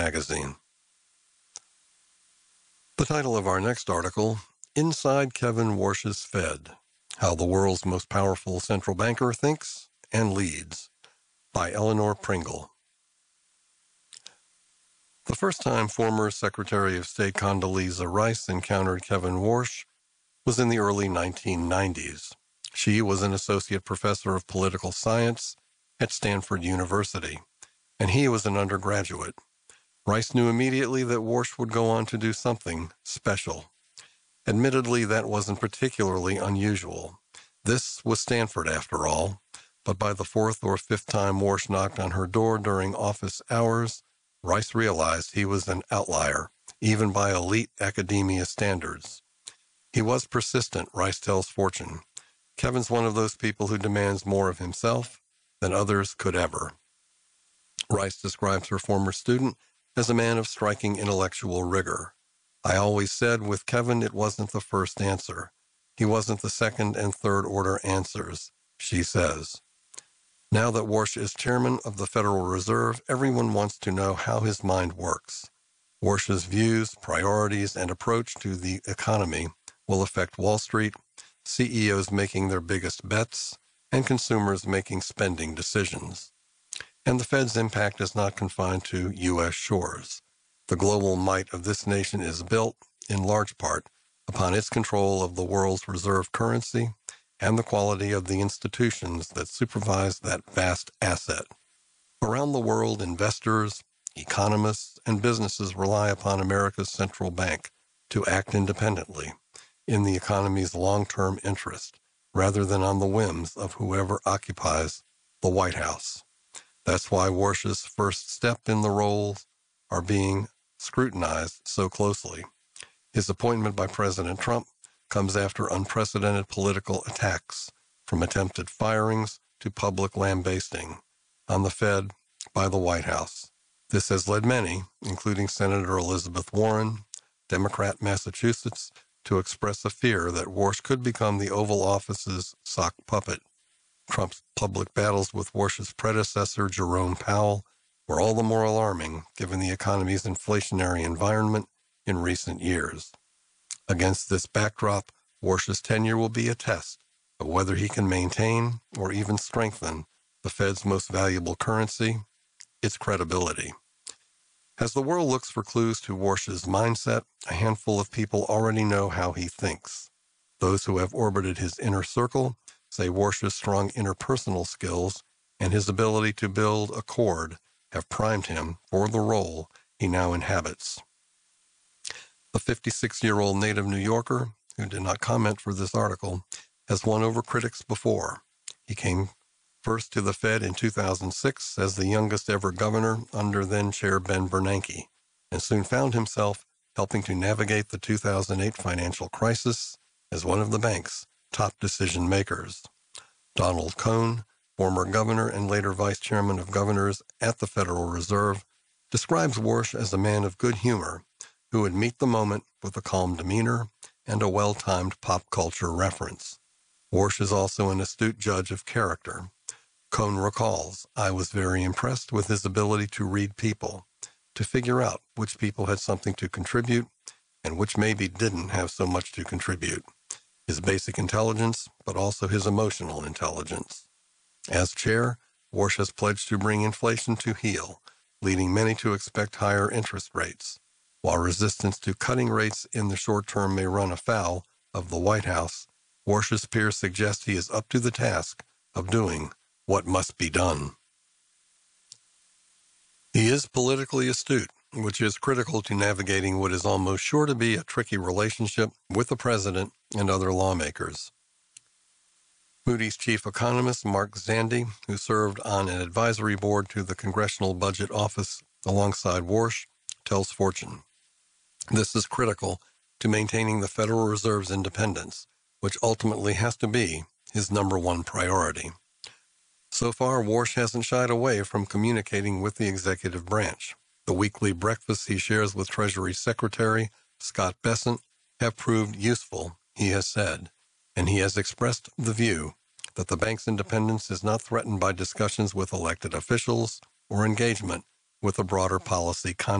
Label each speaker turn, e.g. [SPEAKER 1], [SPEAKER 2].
[SPEAKER 1] magazine. The title of our next article, Inside Kevin Warsh's Fed, How the World's Most Powerful Central Banker Thinks and Leads, by Eleanor Pringle. The first time former Secretary of State Condoleezza Rice encountered Kevin Warsh was in the early 1990s. She was an associate professor of political science at Stanford University, and he was an undergraduate. Rice knew immediately that Warsh would go on to do something special. Admittedly, that wasn't particularly unusual. This was Stanford, after all, but by the fourth or fifth time Warsh knocked on her door during office hours, Rice realized he was an outlier, even by elite academia standards. He was persistent, Rice tells Fortune. Kevin's one of those people who demands more of himself than others could ever. Rice describes her former student as a man of striking intellectual rigor. I always said with Kevin it wasn't the first answer. He wasn't the second and third order answers, she says. Now that Warsh is chairman of the Federal Reserve, everyone wants to know how his mind works. Warsh's views, priorities, and approach to the economy will affect Wall Street, CEOs making their biggest bets, and consumers making spending decisions. And the Fed's impact is not confined to U.S. shores. The global might of this nation is built, in large part, upon its control of the world's reserve currency and the quality of the institutions that supervise that vast asset. Around the world, investors, economists, and businesses rely upon America's central bank to act independently in the economy's long-term interest, rather than on the whims of whoever occupies the White House. That's why Warsh's first step in the roles are being scrutinized so closely. His appointment by President Trump comes after unprecedented political attacks, from attempted firings to public lambasting, on the Fed by the White House. This has led many, including Senator Elizabeth Warren, Democrat Massachusetts, to express a fear that Warsh could become the Oval Office's sock puppet. Trump's public battles with Warsh's predecessor, Jerome Powell, were all the more alarming given the economy's inflationary environment in recent years. Against this backdrop, Warsh's tenure will be a test of whether he can maintain or even strengthen the Fed's most valuable currency, its credibility. As the world looks for clues to Warsh's mindset, a handful of people already know how he thinks. Those who have orbited his inner circle say Warsh's strong interpersonal skills and his ability to build accord have primed him for the role he now inhabits. The 56-year-old native New Yorker, who did not comment for this article, has won over critics before. He came first to the Fed in 2006 as the youngest ever governor under then-chair Ben Bernanke, and soon found himself helping to navigate the 2008 financial crisis as one of the bank's top decision makers. Donald Cohn, former governor and later vice chairman of governors at the Federal Reserve, describes Warsh as a man of good humor who would meet the moment with a calm demeanor and a well-timed pop culture reference. Warsh is also an astute judge of character. Cohn recalls, I was very impressed with his ability to read people, to figure out which people had something to contribute and which maybe didn't have so much to contribute. His basic intelligence, but also his emotional intelligence. As chair, Warsh has pledged to bring inflation to heel, leading many to expect higher interest rates. While resistance to cutting rates in the short term may run afoul of the White House, Warsh's peers suggest he is up to the task of doing what must be done. He is politically astute, which is critical to navigating what is almost sure to be a tricky relationship with the president and other lawmakers. Moody's chief economist Mark Zandi, who served on an advisory board to the Congressional Budget Office alongside Warsh, tells Fortune, this is critical to maintaining the Federal Reserve's independence, which ultimately has to be his number one priority. So far, Warsh hasn't shied away from communicating with the executive branch. The weekly breakfasts he shares with Treasury Secretary Scott Bessent have proved useful, he has said, and he has expressed the view that the bank's independence is not threatened by discussions with elected officials or engagement with a broader policy context.